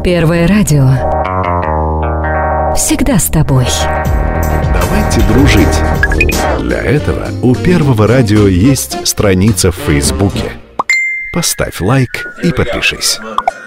Первое радио. Всегда с тобой. Давайте дружить. Для этого у Первого радио есть страница в Фейсбуке. Поставь лайк и подпишись.